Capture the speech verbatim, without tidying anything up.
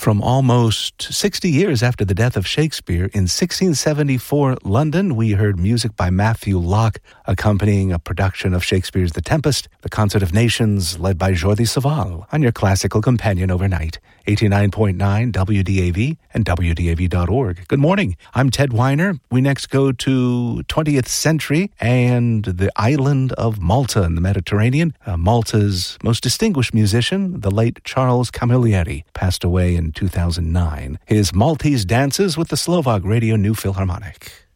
From almost sixty years after the death of Shakespeare in sixteen seventy-four London, we heard music by Matthew Locke accompanying a production of Shakespeare's The Tempest, the Concert of Nations led by Jordi Savall on your classical companion overnight, eighty-nine point nine W D A V and W D A V dot org. Good morning. I'm Ted Weiner. We next go to twentieth century and the island of Malta in the Mediterranean. Uh, Malta's most distinguished musician, the late Charles Camilleri, passed away in two thousand nine. His Maltese dances with the Slovak Radio New Philharmonic.